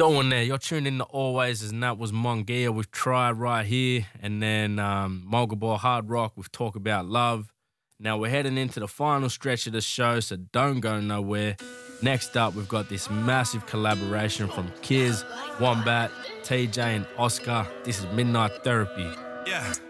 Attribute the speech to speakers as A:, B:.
A: Doing there. You're tuned in to Always, and that was Mongia with Try right here, and then Mulgabore Hard Rock with Talk About Love. Now we're heading into the final stretch of the show, so don't go nowhere. Next up, we've got this massive collaboration from Kiz, Wombat, TJ, and Oscar. This is Midnight Therapy.
B: Yeah.